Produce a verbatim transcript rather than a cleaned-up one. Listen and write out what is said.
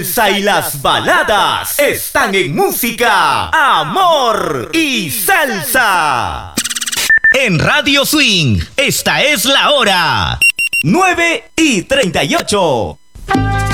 Y las baladas están en música, amor y salsa. En Radio Swing, esta es la hora. nueve y treinta y ocho.